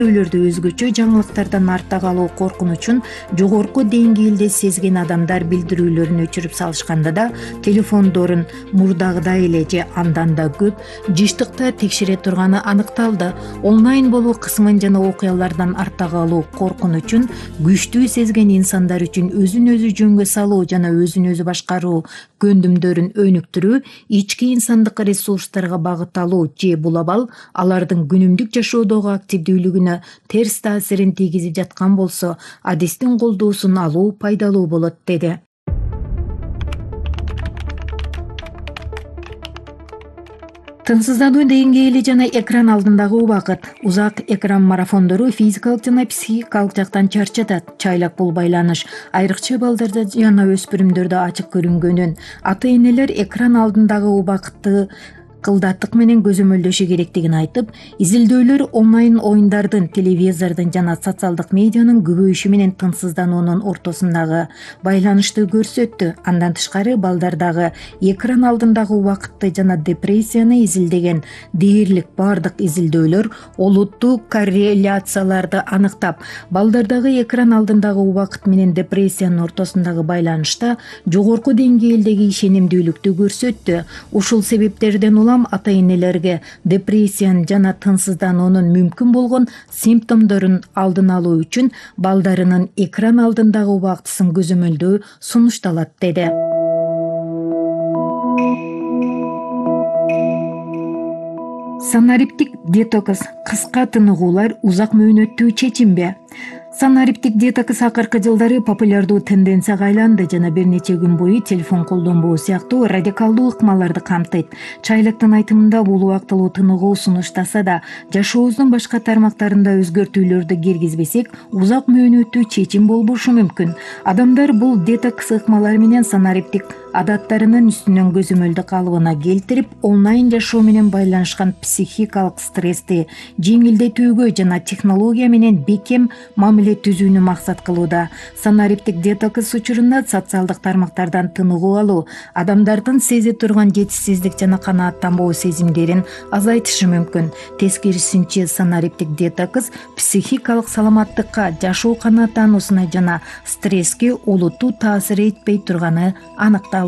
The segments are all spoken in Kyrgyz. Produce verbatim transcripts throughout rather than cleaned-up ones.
Үйлөрдө өзгөчө жаңылыктардан артта калуу коркунучун жогорку деңгээлде сезген адамдар билдирүүлөрүн өчүрүп салышканда да телефондорун мурдагыдай эле же андан да көп жыштыкта текшере турганы аныкталды. Онлайн болуу кысымын жана окуялардан артта калуу коркунучун күчтүү сезген инсандар үчүн өзүн өзү жөнгө салуу жана өзүн өзү башкаруу көндүмдөрүн өнүктүрүү, ички инсандык ресурстарга багытталуу же булабал алардын күнүмдүк жашоодогу активдүүлүгүнө терс таасирин тийгизип жаткан болсо, адистин колдоосун алуу пайдалуу болот, деди. Тынчсыздануу деңгээли жана экран алдындагы убакыт. Узак экран марафондору физикалык жана психикалык жактан чарчатат. Чайлак бул байланыш айрыкча балдарда жана өспүрүмдөрдө ачык көрүнгөнүн, ата-энелер экран алдындагы убакытты кылдаттык менен көзөмөлдөшү керектигин айтып, изилдөөлөр онлайн оюндардын, телевизордун жана социалдык медианын көбөйүшү менен тынчсыздануунун ортосундагы байланышты көрсөттү. Андан тышкары балдардагы экран алдындагы убакытты жана депрессияны изилдеген дээрлик бардык изилдөөлөр олуттуу корреляцияларды аныктап, балдардагы экран алдындагы убакыт менен депрессиянын ортосундагы байланышта жогорку деңгээлдеги ишенимдүүлүктү көрсөттү. Ушул себептерден улам ата-энелерге депрессиянын жана тынчсыздануунун мүмкүн болгон симптомдорун алдын алуу үчүн балдарынын экран алдындагы убактысын көзөмөлдөө сунушталат, деди. Санариптик детокс — кыска тыныгуулар узак мөөнөттүү чечимби? Санариптик детокс акыркы жылдары популярдуу тенденцияга айланды жана бир нече күн бою телефон колдонбоо сыяктуу радикалдуу ыкмаларды камтыйт. Чайлыктын айтымында бул убактылуу тыныгуу сунуштаса да, жашообуздун башка тармактарында өзгөртүүлөрдү киргизбесек, узак мөөнөттүү чечим болбошу мүмкүн. Адамдар бул детокс ыкмалары менен санариптик адаттарынын үстүнөн көзөмөлдү калыбына келтирип, онлайн жашоо менен байланышкан психикалык стрессти жеңилдетүүгө жана технология менен бекем мамиле түзүүнү максат кылууда. Санариптик детокс учурунда социалдык тармактардан тыныгуу алуу адамдардын сезе турган жетишсиздик жана канааттанбоо сезимдерин азайтышы мүмкүн. Тескерисинче, санариптик детокс психикалык саламаттыкка, жашоо канааттануусуна жана стресске олуттуу таасир этпей турганы аныкталды.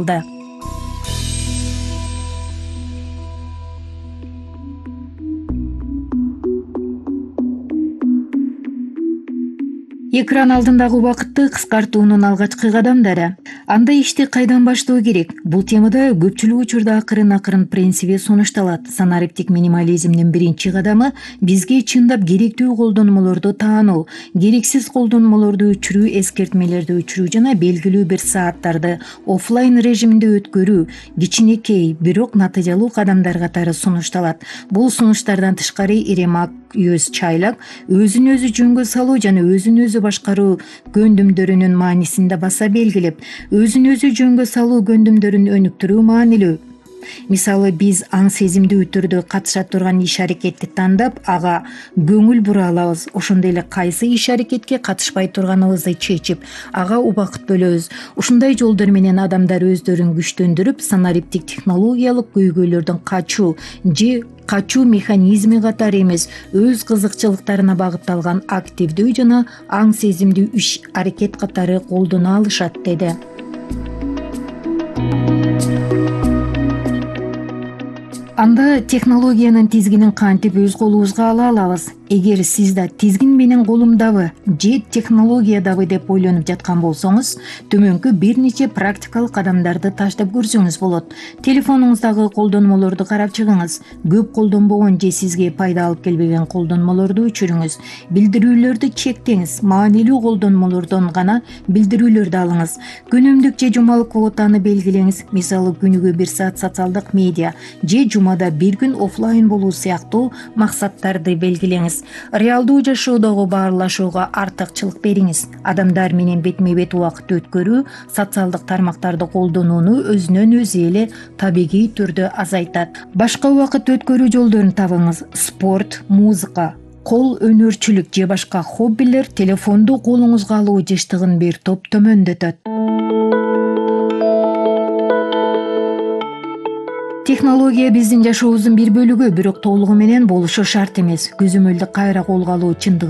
Экран алдындагы убакытты кыскартуунун алгачкы кадамдары. Анда ишти кайдан баштоо керек? Бул темада көпчүлүк учурда акырын-акырын принциби сунушталат. Санариптик минимализмдин биринчи кадамы бизге чындап керектүү колдонмолорду таануу, керексиз колдонмолорду өчүрүү, эскертмелерди өчүрүү жана белгилүү бир сааттарды офлайн режимде өткөрүү кичинекей, бирок натыйжалуу кадамдар катары сунушталат. Бул сунуштардан тышкары Иремак Юс Чайлак өзүн өзү жөнгө салуу жана өзүн өзү башкаруу көндүмдөрүнүн маанисинде баса белгилеп, өзүн өзү жөнгө салуу көндүмдөрүн өнүктүрүү маанилүү. Мисалы, биз аң сезимдүү түрдө катыша турган иш-аракетти тандап, ага көңүл бура алабыз. Ошондой эле кайсы иш-аракетке катышпай турганыбызды чечип, ага убакыт бөлөбүз. Ушундай жолдор менен адамдар өздөрүн күчтөндүрүп, санариптик технологиялык көйгөйлөрдөн качуу же качуу механизми катары эмес, өз кызыкчылыктарына багытталган активдүү жана аң сезимдүү иш-аракет катары колдоно алышат, деди. Анда технологиянын тизгинин кантип өз колубузга ала алабыз? Эгер сиз да тизгин менин колумдабы же технологиядабы деп ойлонуп жаткан болсоңуз, төмөнкү бир нече практикалык кадамдарды таштап көрсөңүз болот. Телефонуңуздагы колдонмолорду карап чыгыңыз. Көп колдонбогон же сизге пайда алып келбеген колдонмолорду өчүрүңүз. Билдирүүлөрдү чектеңиз. Маанилүү колдонмолордон гана билдирүүлөрдү алыңыз. Күнүмдүк же жумалык квотаны белгилеңиз. Мисалы, күнүгө бир саат социалдык медиа же жумада бир күн офлайн болуу сыяктуу максаттарды белгилеңиз. Реалдуу жашоодогу баарлашууга артыкчылык бериңиз. Адамдар менен бетме-бет убакыт өткөрүү социалдык тармактарды колдонууну өзүнөн өзү эле табигый түрдө азайтат. Башка убакыт өткөрүү жолдорун табыңыз. Спорт, музыка, кол өнөрчүлүк же башка хоббилер телефонду колуңузга алуу жыштыгын бир топ төмөндөтөт. Технология биздин жашообуздун бир бөлүгү, бирок толугу менен болушу шарт эмес. Көзөмөлдү кайра колго алуу чындыгы